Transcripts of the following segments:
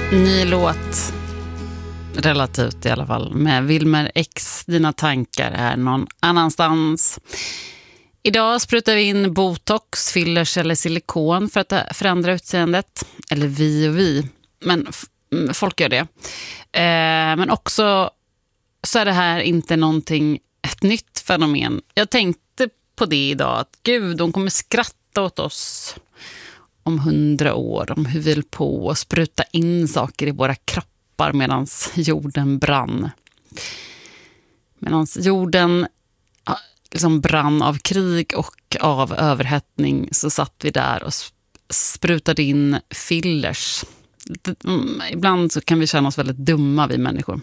Ny låt, relativt i alla fall, med Wilmer X. Dina tankar är någon annanstans. Idag sprutar vi in botox, fillers eller silikon för att förändra utseendet. Eller vi. Men folk gör det. Men också så är det här inte ett nytt fenomen. Jag tänkte på det idag, att gud, de kommer skratta åt oss om 100 år, om hur vi vill på och spruta in saker i våra kroppar medan jorden brann. Medan jorden liksom brann av krig och av överhettning, så satt vi där och sprutade in fillers. Ibland så kan vi känna oss väldigt dumma, vi människor.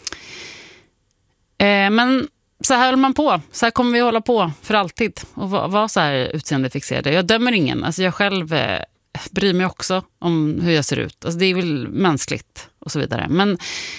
Men så här håller man på. Så här kommer vi hålla på för alltid. Och vara så här utseendefixerade. Jag dömer ingen. Alltså jag själv bryr mig också om hur jag ser ut. Alltså det är väl mänskligt och så vidare. Men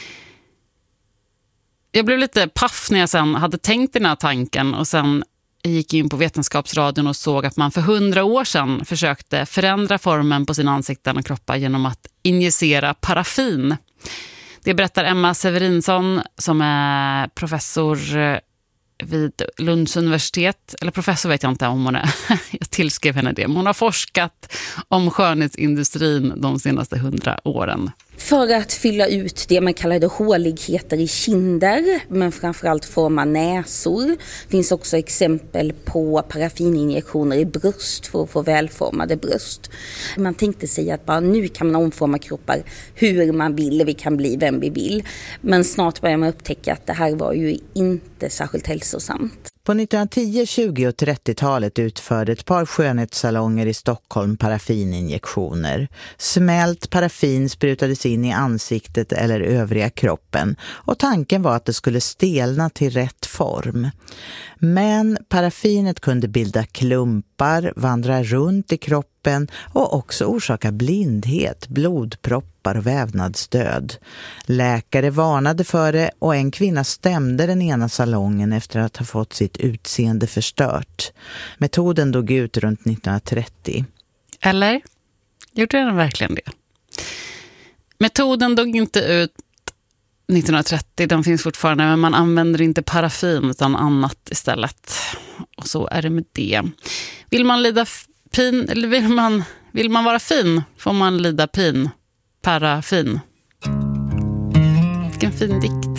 jag blev lite paff när jag sen hade tänkt den här tanken. Och sen gick in på Vetenskapsradion och såg att man för 100 år sedan försökte förändra formen på sina ansikten och kroppar genom att injicera paraffin. Det berättar Emma Severinsson som är professor vid Lunds universitet. Eller professor vet jag inte om hon är. Jag tillskrev henne det. Men hon har forskat om skönhetsindustrin de senaste 100 åren. För att fylla ut det man kallade håligheter i kinder, men framförallt forma näsor. Finns också exempel på paraffininjektioner i bröst för att få välformade bröst. Man tänkte sig att bara nu kan man omforma kroppar hur man vill, vi kan bli vem vi vill. Men snart börjar man upptäcka att det här var ju inte särskilt hälsosamt. På 1910-, 20- och 30-talet utförde ett par skönhetssalonger i Stockholm paraffininjektioner. Smält paraffin sprutades in i ansiktet eller övriga kroppen och tanken var att det skulle stelna till rätt form. Men paraffinet kunde bilda klumpar, vandra runt i kroppen och också orsaka blindhet, blodproppar och vävnadsdöd. Läkare varnade för det och en kvinna stämde den ena salongen efter att ha fått sitt utseende förstört. Metoden dog ut runt 1930. Eller? Gjorde den verkligen det? Metoden dog inte ut 1930, den finns fortfarande, men man använder inte paraffin utan annat istället. Och så är det med det. Vill man lida pin, eller vill man vara fin, får man lida pin. Paraffin. Vilken fin dikt.